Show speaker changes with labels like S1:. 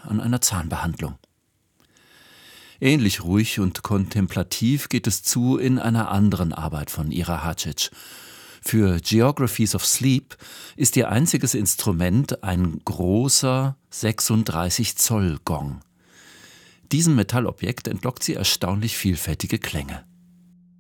S1: an einer Zahnbehandlung. Ähnlich ruhig und kontemplativ geht es zu in einer anderen Arbeit von Ira Hacic. Für Geographies of Sleep ist ihr einziges Instrument ein großer 36-Zoll-Gong. Diesem Metallobjekt entlockt sie erstaunlich vielfältige Klänge.